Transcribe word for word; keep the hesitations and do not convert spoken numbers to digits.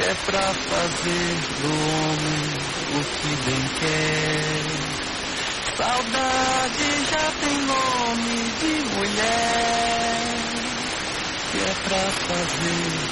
é pra fazer do homem o que bem quer. Saudade já tem nome de mulher, que é pra fazer